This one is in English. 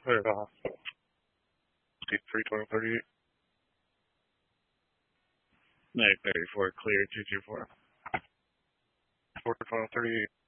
Clear the hospital. Seat 32038. Night 34, clear 224. 42038.